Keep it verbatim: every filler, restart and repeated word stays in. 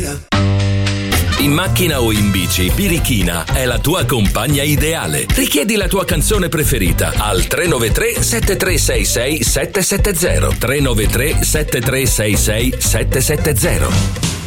via. In macchina o in bici, Birichina è la tua compagna ideale. Richiedi la tua canzone preferita al tre nove tre sette tre sei sei sette sette zero tre nove tre sette tre sei sei sette sette zero.